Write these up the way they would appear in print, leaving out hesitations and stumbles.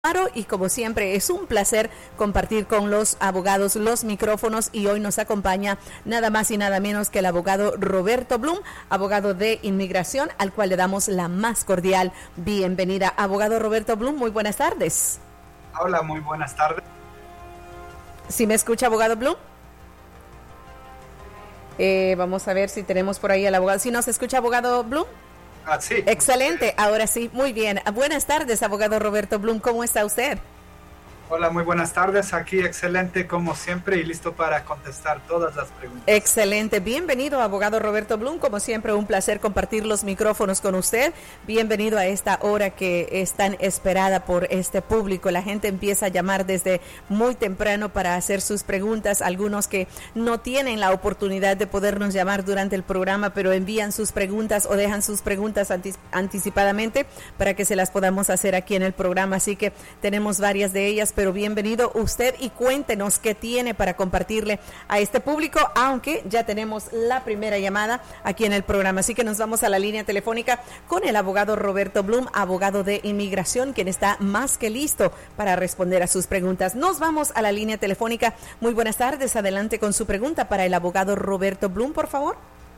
Y como siempre es un placer compartir con los abogados los micrófonos y hoy nos acompaña nada más y nada menos que el abogado Roberto Blum, abogado de inmigración, al cual le damos la más cordial bienvenida. Abogado Roberto Blum, muy buenas tardes. Hola, muy buenas tardes. ¿Sí me escucha, abogado Blum? Vamos a ver si tenemos por ahí al abogado. ¿Sí nos escucha, abogado Blum? Sí. Excelente, ahora sí, muy bien. Buenas tardes, abogado Roberto Blum, ¿cómo está usted? Hola, muy buenas tardes. Aquí excelente como siempre y listo para contestar todas las preguntas. Excelente. Bienvenido, abogado Roberto Blum. Como siempre, un placer compartir los micrófonos con usted. Bienvenido a esta hora que es tan esperada por este público. La gente empieza a llamar desde muy temprano para hacer sus preguntas. Algunos que no tienen la oportunidad de podernos llamar durante el programa, pero envían sus preguntas o dejan sus preguntas anticipadamente para que se las podamos hacer aquí en el programa. Así que tenemos varias de ellas, pero bienvenido usted y cuéntenos qué tiene para compartirle a este público, aunque ya tenemos la primera llamada aquí en el programa. Así que nos vamos a la línea telefónica con el abogado Roberto Blum, abogado de inmigración, quien está más que listo para responder a sus preguntas. Nos vamos a la línea telefónica. Muy buenas tardes, adelante con su pregunta para el abogado Roberto Blum, por favor.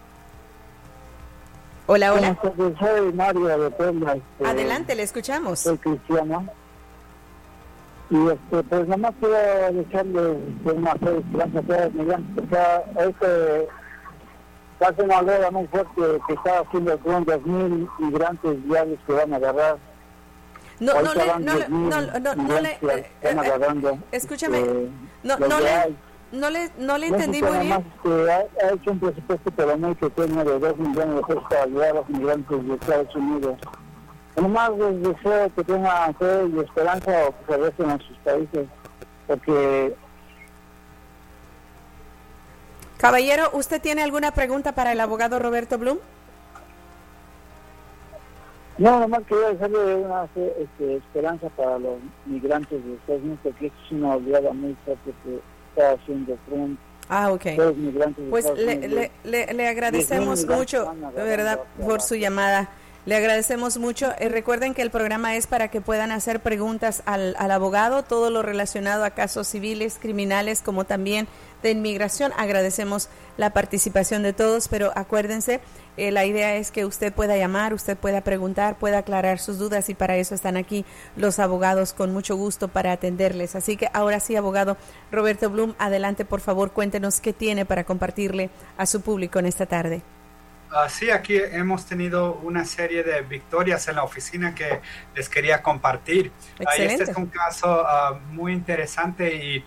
Hola, hola. Soy Mario de Puebla. Adelante, le escuchamos. Soy cristiano. Y pues nada más quiero desearle una fe y esperanza a todos migrantes. O sea, hace una oleada muy fuerte que está haciendo con 2,000 migrantes diarios que van a agarrar. Escúchame, no le entendí muy bien. Ha hecho un presupuesto pero muy pequeño de 2 millones de pesos para ayudar a los migrantes de Estados Unidos. Nomás les deseo que tengan fe y esperanza o que se regresen a sus países, porque... Caballero, ¿usted tiene alguna pregunta para el abogado Roberto Blum? No, nomás quería dejarle una esperanza para los migrantes de Estados Unidos, porque esto es una oleada muy fuerte que está haciendo Trump. Ok. Pues le agradecemos mucho, de verdad, por su llamada. Le agradecemos mucho. Recuerden que el programa es para que puedan hacer preguntas al abogado, todo lo relacionado a casos civiles, criminales, como también de inmigración. Agradecemos la participación de todos, pero acuérdense, la idea es que usted pueda llamar, usted pueda preguntar, pueda aclarar sus dudas y para eso están aquí los abogados con mucho gusto para atenderles. Así que ahora sí, abogado Roberto Blum, adelante, por favor, cuéntenos qué tiene para compartirle a su público en esta tarde. Sí, aquí hemos tenido una serie de victorias en la oficina que les quería compartir. Este es un caso muy interesante y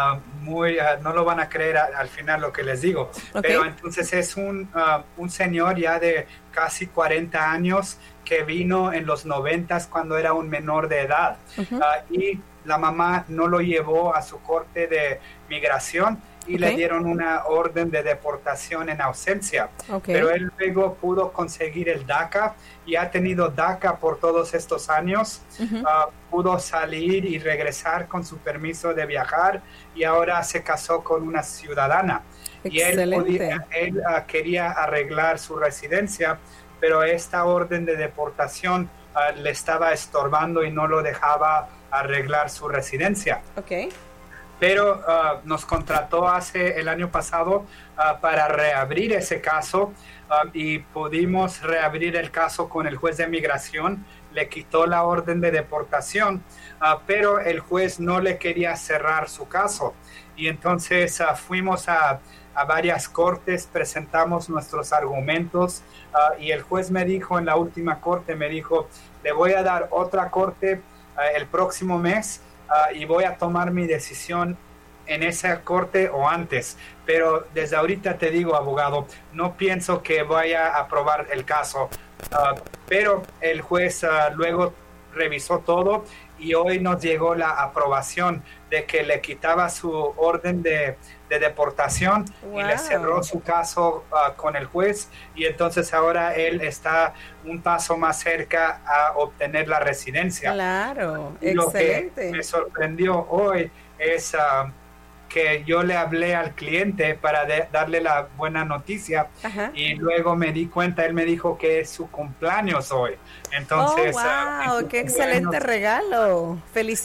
no lo van a creer al final lo que les digo. Okay. Pero entonces es un señor ya de casi 40 años que vino en los 90 cuando era un menor de edad. Uh-huh. Y la mamá no lo llevó a su corte de migración y le dieron una orden de deportación en ausencia. Pero él luego pudo conseguir el DACA y ha tenido DACA por todos estos años. Uh-huh. Pudo salir y regresar con su permiso de viajar y ahora se casó con una ciudadana. Excelente. Y él quería arreglar su residencia, pero esta orden de deportación le estaba estorbando y no lo dejaba arreglar su residencia. Pero nos contrató el año pasado para reabrir ese caso y pudimos reabrir el caso con el juez de migración. Le quitó la orden de deportación, pero el juez no le quería cerrar su caso. Y entonces fuimos a varias cortes, presentamos nuestros argumentos y el juez me dijo en la última corte, le voy a dar otra corte el próximo mes. Y voy a tomar mi decisión en esa corte o antes, pero desde ahorita te digo, abogado, no pienso que vaya a aprobar el caso, pero el juez luego revisó todo y hoy nos llegó la aprobación de que le quitaba su orden de deportación. Wow. Y le cerró su caso con el juez y entonces ahora él está un paso más cerca a obtener la residencia. Claro, y excelente. Lo que me sorprendió hoy es que yo le hablé al cliente para darle la buena noticia. Ajá. Y luego me di cuenta, él me dijo que es su cumpleaños hoy. Entonces, wow, qué excelente regalo. Felicidades.